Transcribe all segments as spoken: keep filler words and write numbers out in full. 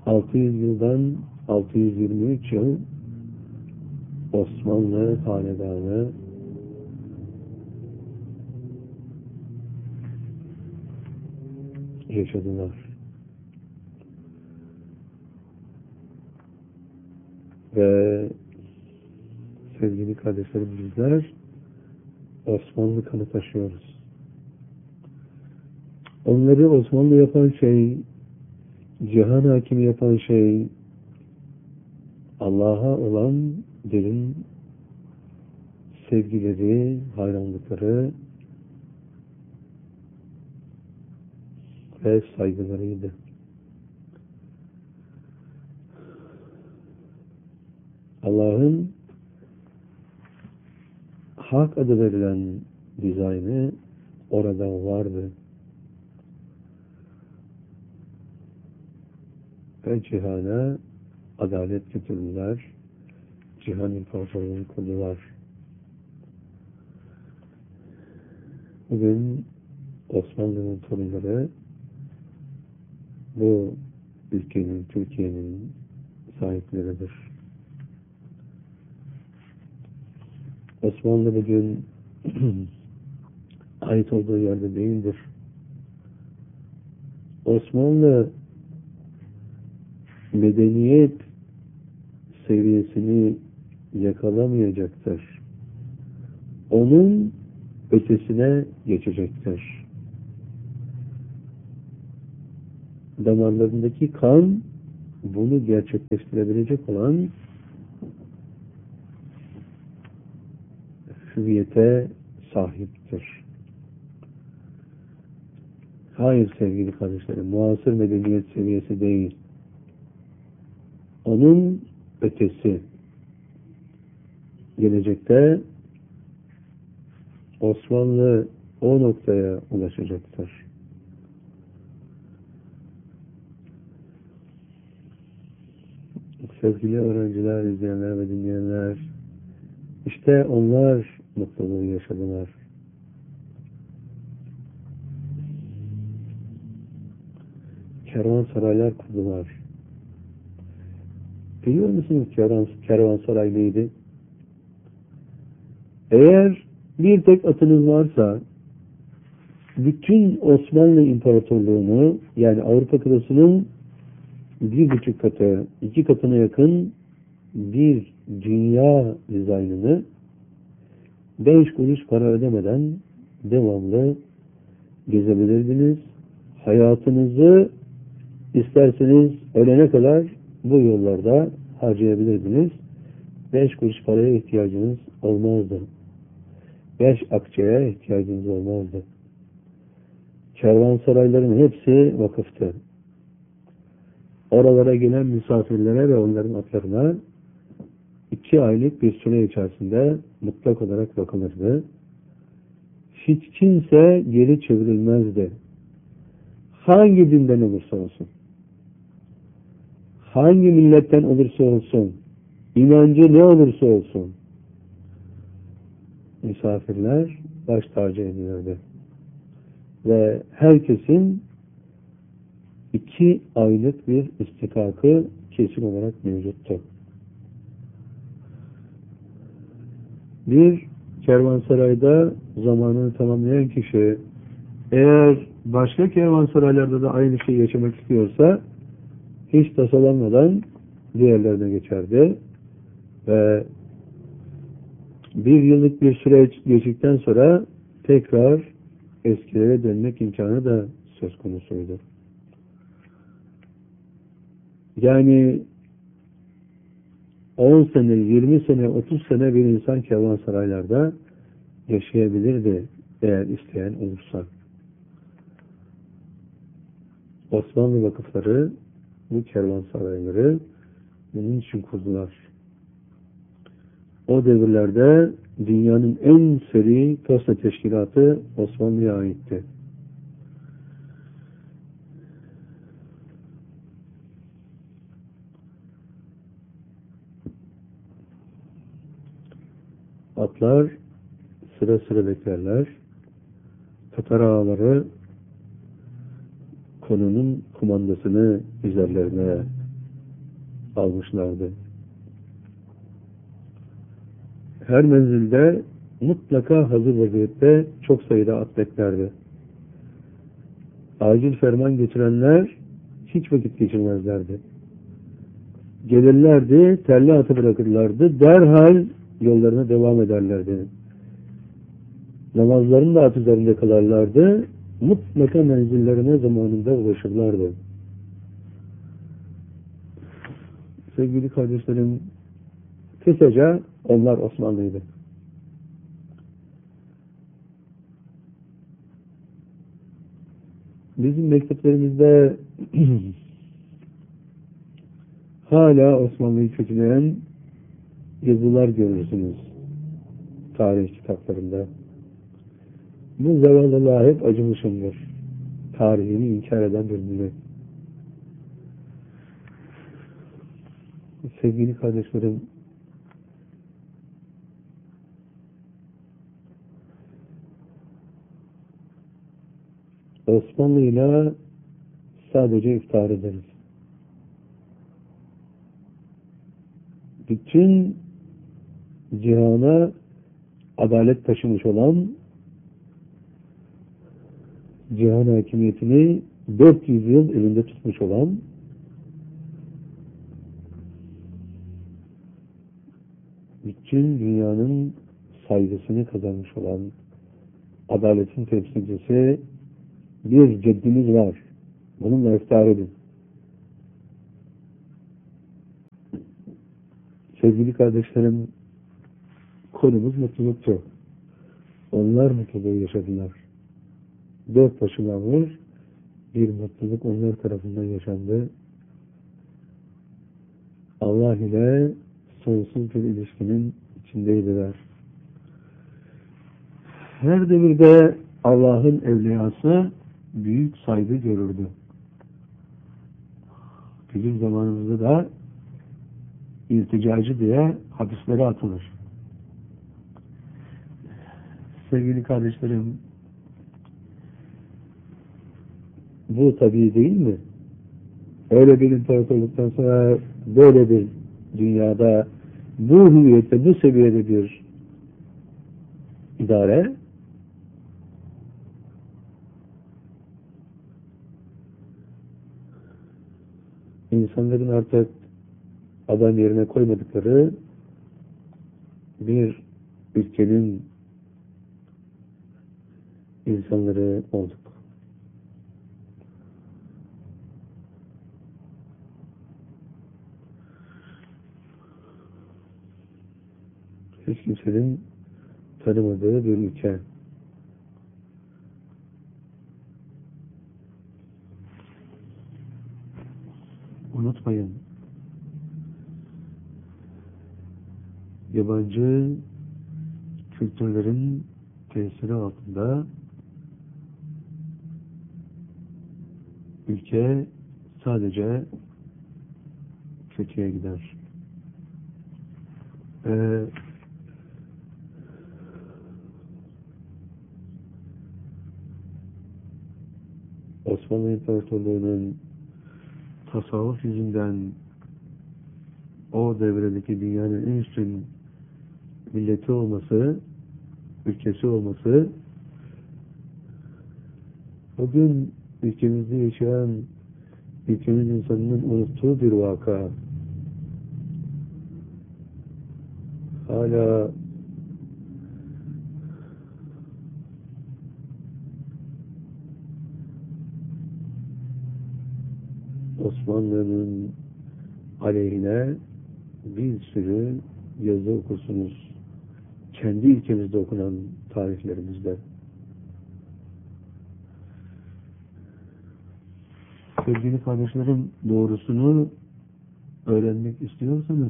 altı yüz yıldan altı yüz yirmi üç yıl Osmanlı hanedanı yaşadılar. Ve sevgili kardeşlerim, bizler Osmanlı kanı taşıyoruz. Onları Osmanlı yapan şey, cihan hakimi yapan şey, Allah'a olan derin sevgileri, hayranlıkları ve saygılarıydı. Allah'ın hak adı verilen dizaynı orada vardı. Ve cihana adalet getirdiler. Cihan imparatorluğunu kurdular. Bugün Osmanlı'nın torunları bu ülkenin, Türkiye'nin sahipleridir. Osmanlı bugün ait olduğu yerde değildir. Osmanlı medeniyet seviyesini yakalamayacaktır. Onun ötesine geçecektir. Damarlarındaki kan bunu gerçekleştirebilecek olan hüviyete sahiptir. Hayır sevgili kardeşlerim, muasır medeniyet seviyesi değil. Onun ötesi. Gelecekte Osmanlı o noktaya ulaşacaktır. Sevgili öğrenciler, izleyenler ve dinleyenler, işte onlar mutluluğu yaşadılar. Kervansaraylar kurdular. Biliyor musunuz kervan, kervansaray neydi? Eğer bir tek atınız varsa bütün Osmanlı İmparatorluğunu, yani Avrupa kıtasının bir buçuk katı, iki katına yakın bir dünya dizaynını beş kuruş para ödemeden devamlı gezebilirdiniz. Hayatınızı isterseniz ölene kadar bu yollarda harcayabilirdiniz. Beş kuruş paraya ihtiyacınız olmazdı. Beş akçeye ihtiyacınız olmazdı. Kervansarayların hepsi vakıftı. Oralara gelen misafirlere ve onların atlarına iki aylık bir süre içerisinde mutlak olarak bakılırdı. Hiç kimse geri çevrilmezdi. Hangi dinden olursa olsun, hangi milletten olursa olsun, inancı ne olursa olsun, misafirler baş tacı edilirdi. Ve herkesin iki aylık bir istikakı kesin olarak mevcuttu. Bir kervansarayda zamanını tamamlayan kişi eğer başka kervansaraylarda da aynı şeyi yaşamak istiyorsa hiç tasalanmadan diğerlerine geçerdi ve bir yıllık bir süreç geçtikten sonra tekrar eskilere dönmek imkanı da söz konusuydu. Yani on sene, yirmi sene, otuz sene bir insan kervansaraylarda yaşayabilirdi eğer isteyen olursa. Osmanlı vakıfları bu kervansarayları bunun için kurdular. O devirlerde dünyanın en seri posta teşkilatı Osmanlı'ya aitti. Atlar sıra sıra beklerler. Tatar ağaları konunun kumandasını üzerlerine almışlardı. Her menzilde mutlaka hazır vaziyette çok sayıda at beklerdi. Acil ferman getirenler hiç vakit geçirmezlerdi. Gelirlerdi, terli atı bırakırlardı, derhal yollarına devam ederlerdi. Namazlarını da at üzerinde kılarlardı, mutlaka menzillerine zamanında ulaşırlardı. Sevgili kardeşlerim, kısaca onlar Osmanlıydı. Bizim mekteplerimizde hala Osmanlı'yı kötüleyen yazılar görürsünüz tarih kitaplarında. Bu zavallılığa hep acımışımdır. Tarihini inkar eden bir millet. Sevgili kardeşlerim, Osmanlı'yla sadece iftihar ederiz. Bütün cihana adalet taşımış olan, cihan hakimiyetini dört yüz yıl elinde tutmuş olan, bütün dünyanın saygısını kazanmış olan adaletin temsilcisi bir ceddimiz var. Bununla iftihar edin. Sevgili kardeşlerim, konumuz mutluluktu. Onlar mutluluğu yaşadılar. Dört başıma bir mutluluk onlar tarafından yaşandı. Allah ile sonsuz bir ilişkinin içindeydiler. Her devirde Allah'ın evliyası büyük saygı görürdü. Bizim zamanımızda da ilticacı diye hapislere atılır. Sevgili kardeşlerim, bu tabii değil mi? Öyle bir imparatorluktan sonra böyle bir dünyada bu hüviyette, bu seviyede bir idare insanların artık adam yerine koymadıkları bir ülkenin insanları olduk. Hiç kimsenin tanımadığı bir ülke. Unutmayın, yabancı kültürlerin tesiri altında ülke sadece kötüye gider. Ee, Osmanlı İmparatorluğu'nun tasavvuf yüzünden o devredeki dünyanın en üstün milleti olması, ülkesi olması, bugün ülkemizde yaşayan ülkemiz insanının unuttuğu bir vaka. Hala Osmanlı'nın aleyhine bir sürü yazı okursunuz. Kendi ülkemizde okunan tarihlerimizde. Sevgili kardeşlerim, doğrusunu öğrenmek istiyorsanız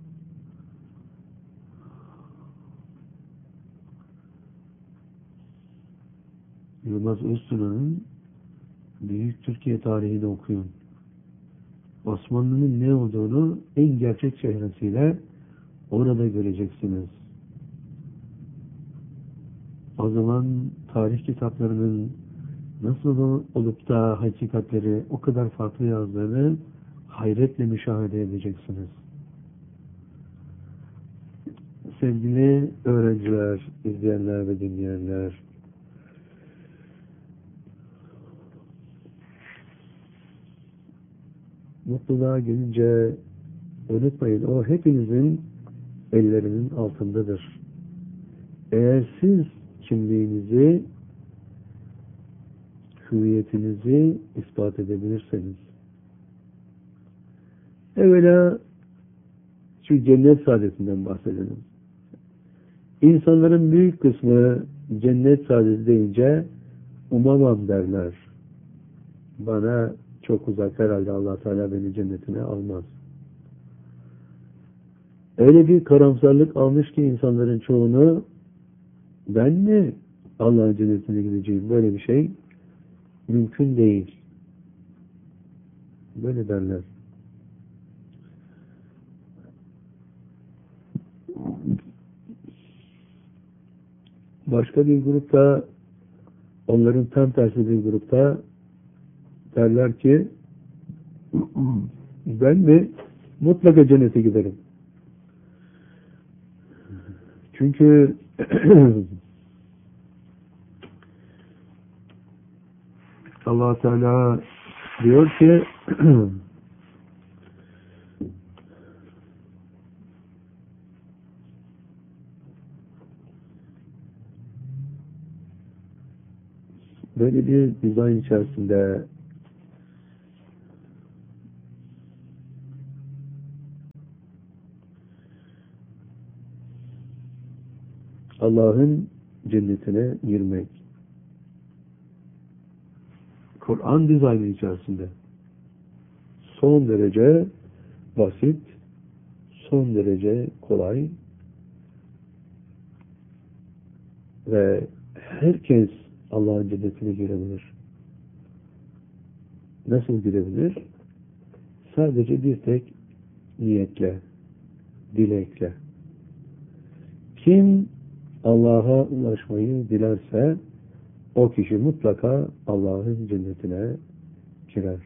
Yılmaz Öztuna'nın Büyük Türkiye tarihini okuyun. Osmanlı'nın ne olduğunu en gerçek çehresiyle orada göreceksiniz. O zaman tarih kitaplarının nasıl olup da hakikatleri o kadar farklı yazdığını hayretle müşahede edeceksiniz. Sevgili öğrenciler, izleyenler ve dinleyenler, mutluluğa gelince unutmayın, o hepinizin ellerinin altındadır. Eğer siz kimliğinizi, hüviyetinizi ispat edebilirseniz, evvela şu cennet saadetinden bahsedelim. İnsanların büyük kısmı cennet saadeti deyince umamam derler. Bana çok uzak, herhalde Allah Teala beni cennetine almaz. Öyle bir karamsarlık almış ki insanların çoğunu, ben mi Allah'ın cennetine gideceğim? Böyle bir şey mümkün değil. Böyle derler. Başka bir grupta, onların tam tersi bir grupta derler ki, ben mi mutlaka cennete giderim. Çünkü Allah Teala diyor ki böyle bir dizayn içerisinde Allah'ın cennetine girmek, Kur'an dizaynı içerisinde son derece basit, son derece kolay ve herkes Allah'ın cennetine girebilir. Nasıl girebilir? Sadece bir tek niyetle, dilekle. Kim Allah'a ulaşmayı dilerse o kişi mutlaka Allah'ın cennetine girer.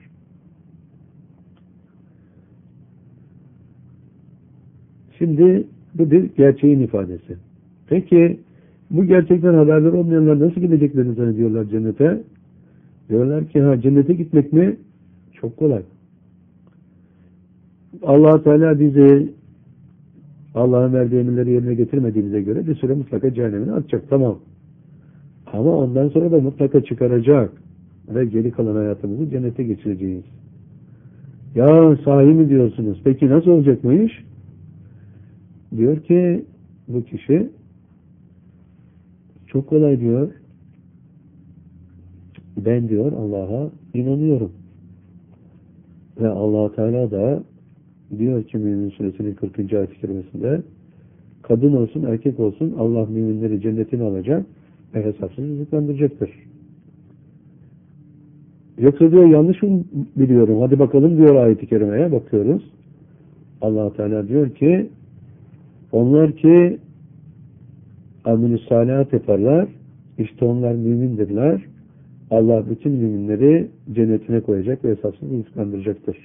Şimdi bu bir gerçeğin ifadesi. Peki bu gerçekten haberdar olmayanlar nasıl gideceklerini zannediyorlar cennete? Diyorlar ki ha cennete gitmek mi? Çok kolay. Allah Teala bizi Allah'ın verdiği emirleri yerine getirmediğimize göre bir süre mutlaka cehennemine atacak. Tamam. Ama ondan sonra da mutlaka çıkaracak. Ve geri kalan hayatımızı cennete geçireceğiz. Ya sahi mi diyorsunuz? Peki nasıl olacakmış? Diyor ki bu kişi çok kolay diyor. Ben diyor Allah'a inanıyorum. Ve Allah Teala da diyor ki Mümin Suresinin kırkıncı ayet-i kerimesinde, kadın olsun erkek olsun Allah müminleri cennetine alacak ve hesapsız rızıklandıracaktır. Yoksa diyor yanlış mı biliyorum? Hadi bakalım diyor ayet-i kerimeye, bakıyoruz. Allah Teala diyor ki onlar ki amel-i salihat yaparlar, işte onlar mümindirler. Allah bütün müminleri cennetine koyacak ve hesapsız rızıklandıracaktır.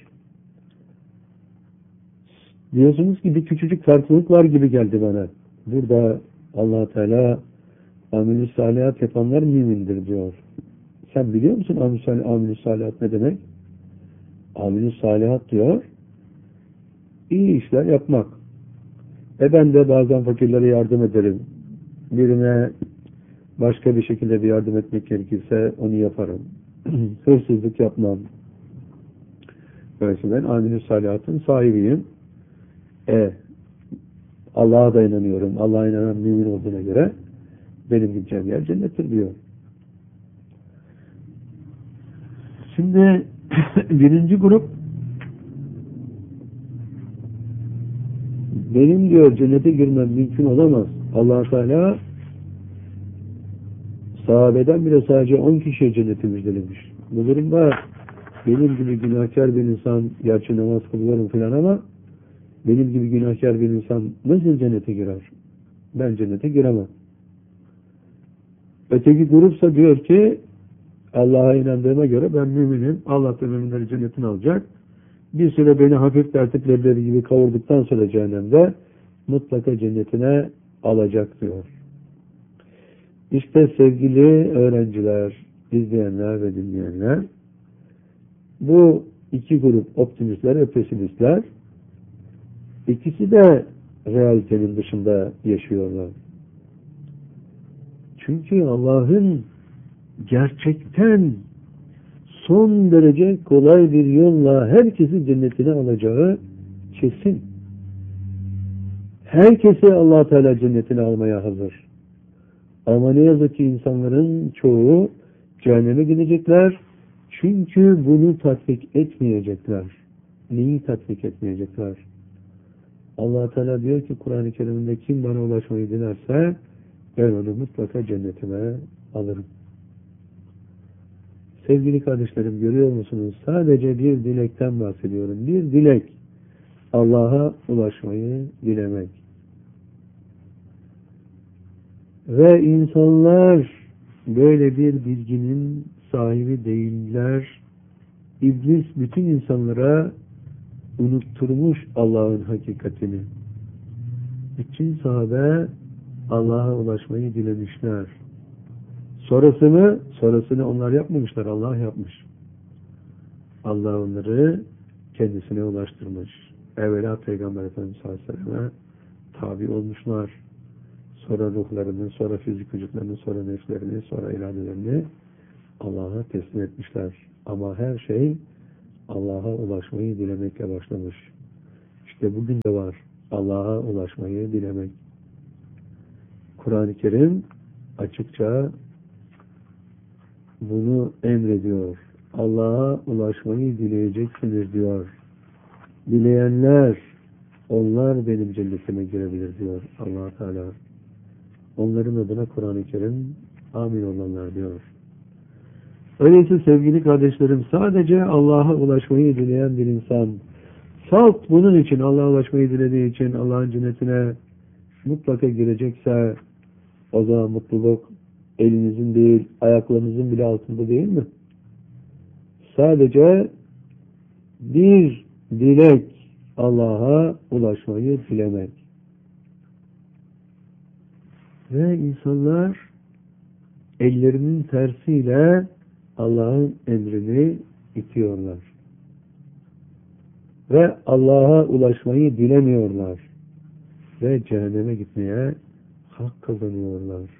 Diyorsunuz ki bir küçücük farklılık var gibi geldi bana. Burada Allah Teala amel-i salihat yapanlar mümindir diyor. Sen biliyor musun amel-i salihat ne demek? Amel-i salihat diyor, iyi işler yapmak. E ben de bazen fakirlere yardım ederim. Birine başka bir şekilde bir yardım etmek gerekirse onu yaparım. Hırsızlık yapmam. Böylece ben amel-i salihatın sahibiyim. E Allah'a da inanıyorum. Allah'a inanan mümin olduğuna göre benim gideceğim yer cennettir diyor. Şimdi birinci grup benim diyor cennete girmem mümkün olamaz. Allah Teala sahabeden bile sadece on kişiye cenneti müjdelemiş. Bu durumda benim gibi günahkar bir insan, gerçi namaz kılıyorum filan ama benim gibi günahkar bir insan nasıl cennete girer? Ben cennete giremem. Öteki grupsa diyor ki Allah'a inandığıma göre ben müminim. Allah da müminleri cennetine alacak. bir süre beni hafif tertip leblebi gibi kavurduktan sonra cehennemde mutlaka cennetine alacak diyor. İşte sevgili öğrenciler, izleyenler ve dinleyenler, bu iki grup optimistler ve pesimistler, ikisi de realitenin dışında yaşıyorlar. Çünkü Allah'ın gerçekten son derece kolay bir yolla herkesi cennetine alacağı kesin. Herkesi Allah Teala cennetine almaya hazır. Ama ne yazık ki insanların çoğu cehenneme gidecekler. Çünkü bunu tatbik etmeyecekler. Neyi tatbik etmeyecekler? Allah Teala diyor ki Kur'an-ı Kerim'de kim bana ulaşmayı dilerse ben onu mutlaka cennetime alırım. Sevgili kardeşlerim, görüyor musunuz? Sadece bir dilekten bahsediyorum. Bir dilek. Allah'a ulaşmayı dilemek. Ve insanlar böyle bir bilginin sahibi değiller. İblis bütün insanlara unutturmuş Allah'ın hakikatini. Bütün sahabe Allah'a ulaşmayı dilemişler. Sonrasını, sonrasını onlar yapmamışlar, Allah yapmış. Allah onları kendisine ulaştırmış. Evvela Peygamber Efendimiz sallallahu aleyhi ve selleme tabi olmuşlar. Sonra ruhlarını, sonra fizik vücutlarını, sonra nefslerini, sonra iradelerini Allah'a teslim etmişler. Ama her şey Allah'a ulaşmayı dilemekle başlamış. İşte bugün de var Allah'a ulaşmayı dilemek. Kur'an-ı Kerim açıkça bunu emrediyor. Allah'a ulaşmayı dileyeceksiniz diyor. Dileyenler, onlar benim cennetime girebilir diyor Allah Teala. Onların adına Kur'an-ı Kerim amin olanlar diyor. Öyleyse sevgili kardeşlerim, sadece Allah'a ulaşmayı dileyen bir insan, salt bunun için, Allah'a ulaşmayı dilediği için Allah'ın cennetine mutlaka girecekse, o zaman mutluluk elinizin değil, ayaklarınızın bile altında değil mi? Sadece bir dilek, Allah'a ulaşmayı dilemek. Ve insanlar ellerinin tersiyle Allah'ın emrini itiyorlar. Ve Allah'a ulaşmayı dilemiyorlar. Ve cehenneme gitmeye hak kazanıyorlar.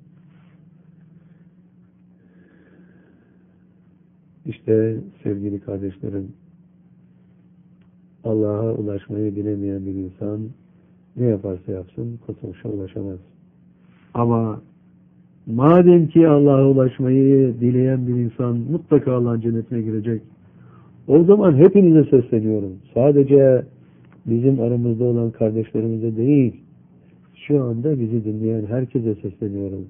İşte sevgili kardeşlerim, Allah'a ulaşmayı dilemeyen bir insan ne yaparsa yapsın kurtuluşa ulaşamaz. Ama madem ki Allah'a ulaşmayı dileyen bir insan mutlaka Allah'ın cennetine girecek, o zaman hepinize sesleniyorum. Sadece bizim aramızda olan kardeşlerimize değil, şu anda bizi dinleyen herkese sesleniyorum.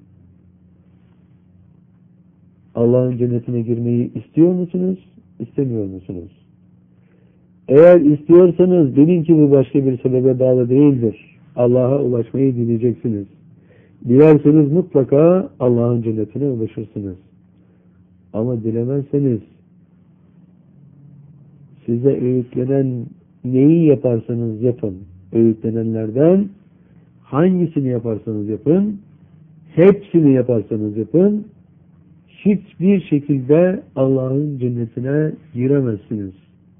Allah'ın cennetine girmeyi istiyor musunuz, istemiyor musunuz? Eğer istiyorsanız bilin ki bu başka bir sebebe bağlı değildir. Allah'a ulaşmayı dileyeceksiniz. Dilerseniz mutlaka Allah'ın cennetine ulaşırsınız. Ama dilemezseniz size öğütlenen neyi yaparsanız yapın, öğütlenenlerden hangisini yaparsanız yapın, hepsini yaparsanız yapın, hiçbir şekilde Allah'ın cennetine giremezsiniz.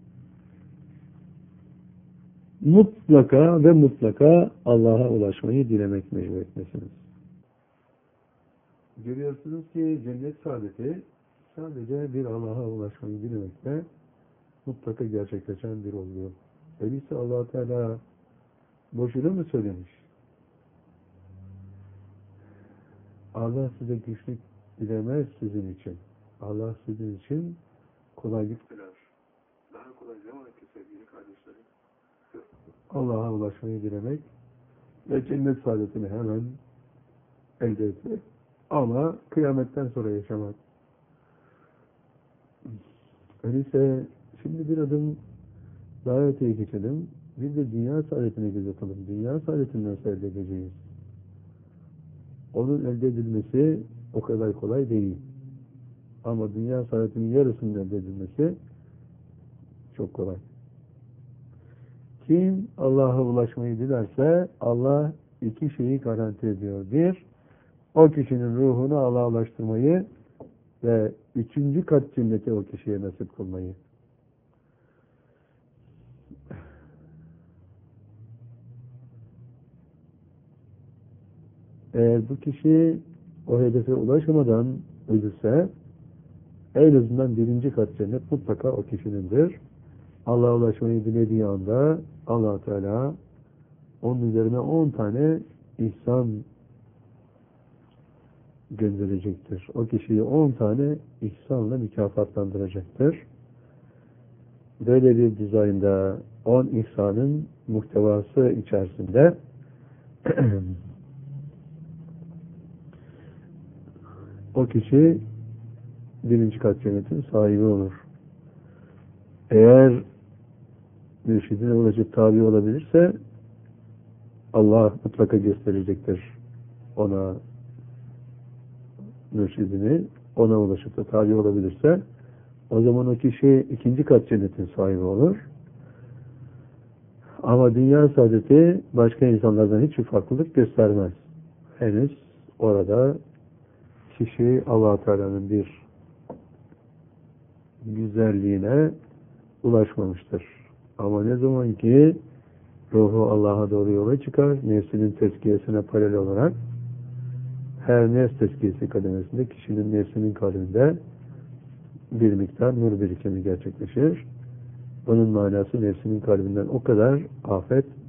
Mutlaka ve mutlaka Allah'a ulaşmayı dilemek mecburiyetindesiniz. Görüyorsunuz ki cennet saadeti sadece bir Allah'a ulaşmayı dilemekte mutlaka gerçekleşen bir oluyor. Öyleyse Allah Teala boşuna mı söylemiş? Allah size güçlük dilemez sizin için. Allah sizin için kolaylık diler. Daha kolay zaman ki sevgili kardeşlerim. Allah'a ulaşmayı dilemek ve cennet saadetini hemen elde etmek. Ama kıyametten sonra yaşamak. Öyleyse şimdi bir adım daha öteye geçelim. Bir de dünya saadetine göz atalım. Dünya saadetini nasıl elde edeceğiz? Onun elde edilmesi o kadar kolay değil. Ama dünya saadetinin yarısının elde edilmesi çok kolay. kim Allah'a ulaşmayı dilerse Allah iki şeyi garanti ediyor. Bir, o kişinin ruhunu Allah'a ulaştırmayı ve üçüncü kat cenneti o kişiye nasip kılmayı. Eğer bu kişi o hedefe ulaşamadan ölürse en azından birinci kat cennet mutlaka o kişinindir. Allah'a ulaşmayı dilediği anda Allah Teala onun üzerine on tane ihsan gönderecektir. O kişiyi on tane ihsanla mükafatlandıracaktır. Böyle bir dizaynda on ihsanın muhtevası içerisinde o kişi birinci kat cennetin sahibi olur. Eğer mürşidine ulaşıp tabi olabilirse Allah mutlaka gösterecektir ona mürşidini, ona ulaşıp da tabi olabilirse o zaman o kişi ikinci kat cennetin sahibi olur. Ama dünya saadeti başka insanlardan hiçbir farklılık göstermez. Henüz orada kişi Allah-u Teala'nın bir güzelliğine ulaşmamıştır. Ama ne zaman ki ruhu Allah'a doğru yola çıkar, nefsinin tezkiyesine paralel olarak her nefs tezkiyesi kademesinde kişinin nefsinin kalbinde bir miktar nur birikimi gerçekleşir. Bunun manası nefsinin kalbinden o kadar afet